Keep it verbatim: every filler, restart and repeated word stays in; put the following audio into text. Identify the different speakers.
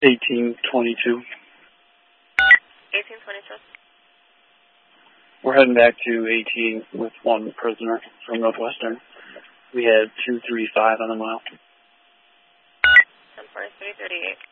Speaker 1: eighteen twenty-two.
Speaker 2: eighteen twenty-two.
Speaker 1: We're heading back to eighteen with one prisoner from Northwestern. We had two thirty-five on the mile.
Speaker 2: ten four, three thirty-eight.